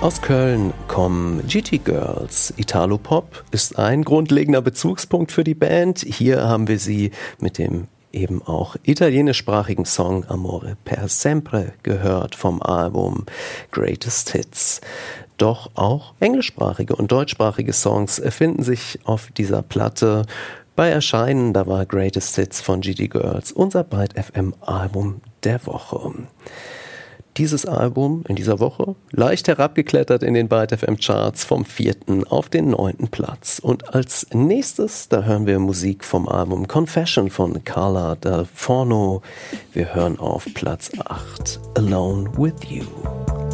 Aus Köln kommen GT Girls. Italo-Pop ist ein grundlegender Bezugspunkt für die Band. Hier haben wir sie mit dem eben auch italienischsprachigen Song Amore per sempre gehört vom Album Greatest Hits. Doch auch englischsprachige und deutschsprachige Songs finden sich auf dieser Platte. Bei Erscheinen, da war Greatest Hits von GT Girls unser Byte FM Album der Woche. Dieses Album in dieser Woche leicht herabgeklettert in den Byte FM Charts vom 4. auf den 9. Platz. Und als nächstes, da hören wir Musik vom Album Confession von Carla Del Forno. Wir hören auf Platz 8, Alone with You.